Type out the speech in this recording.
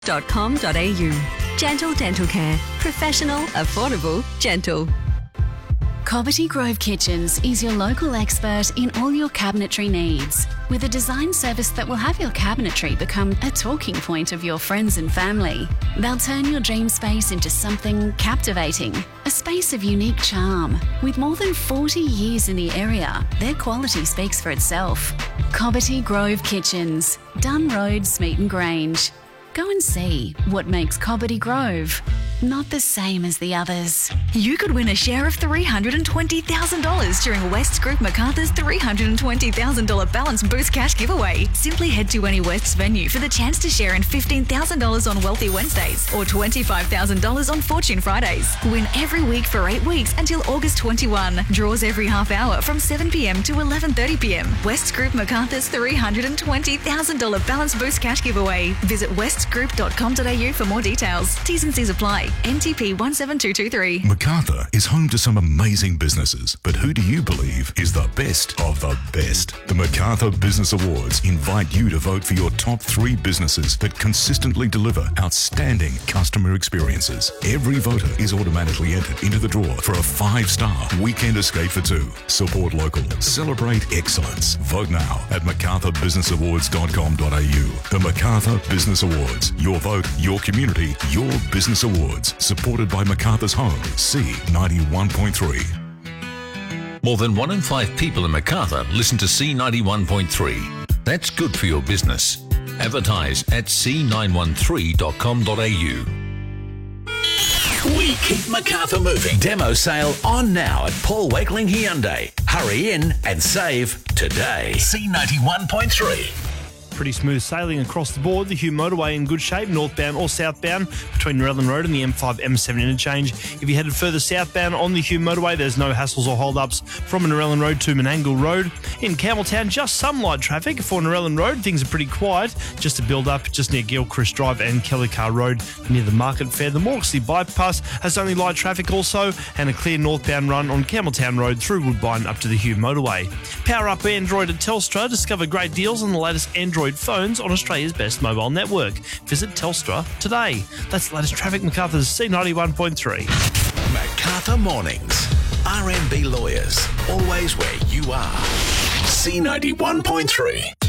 westgroup.com.au. Gentle Dental Care. Professional, affordable, gentle. Cobbitty Grove Kitchens is your local expert in all your cabinetry needs, with a design service that will have your cabinetry become a talking point of your friends and family. They'll turn your dream space into something captivating, a space of unique charm. With more than 40 years in the area, their quality speaks for itself. Cobbitty Grove Kitchens, Dunn Road, Smeaton Grange. Go and see what makes Cobbitty Grove not the same as the others. You could win a share of $320,000 during West's Group Macarthur's $320,000 Balance Boost Cash giveaway. Simply head to any West's venue for the chance to share in $15,000 on Wealthy Wednesdays or $25,000 on Fortune Fridays. Win every week for 8 weeks until August 21. Draws every half hour from 7 p.m. to 11:30 p.m. West's Group Macarthur's $320,000 Balance Boost Cash giveaway. Visit westgroup.com.au for more details. T's and C's apply. NTP 17223. Macarthur is home to some amazing businesses, but who do you believe is the best of the best? The Macarthur Business Awards invite you to vote for your top 3 businesses that consistently deliver outstanding customer experiences. Every voter is automatically entered into the draw for a 5-star weekend escape for 2. Support local. Celebrate excellence. Vote now at macarthurbusinessawards.com.au. The Macarthur Business Awards. Your vote, your community, your business awards. Supported by Macarthur's Home, C91.3. More than 1 in 5 people in Macarthur listen to C91.3. That's good for your business. Advertise at c913.com.au. We keep Macarthur moving. Demo sale on now at Paul Wakeling Hyundai. Hurry in and save today. C91.3. Pretty smooth sailing across the board. The Hugh Motorway in good shape, northbound or southbound, between Narellan Road and the M5 M7 interchange. If you headed further southbound on the Hugh Motorway, there's no hassles or hold-ups from Narellan Road to Menangle Road. In Campbelltown, just some light traffic for Narellan Road. Things are pretty quiet. Just a build-up just near Gilchrist Drive and Kellycar Road near the Market Fair. The Mauxley Bypass has only light traffic also, and a clear northbound run on Campbelltown Road through Woodbine up to the Hugh Motorway. Power up Android at Telstra. Discover great deals on the latest Android phones on Australia's best mobile network. Visit Telstra today. That's the latest traffic. Macarthur's C91.3. Macarthur Mornings. RMB Lawyers. Always where you are. C91.3.